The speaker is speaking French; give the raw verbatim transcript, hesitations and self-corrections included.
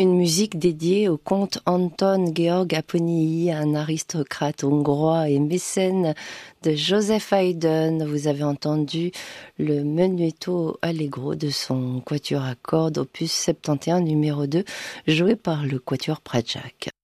Une musique dédiée au comte Anton Georg Apponyi, un aristocrate hongrois et mécène de Joseph Haydn. Vous avez entendu le Menuetto Allegro de son quatuor à cordes, opus soixante et onze numéro deux, joué par le quatuor Praljak.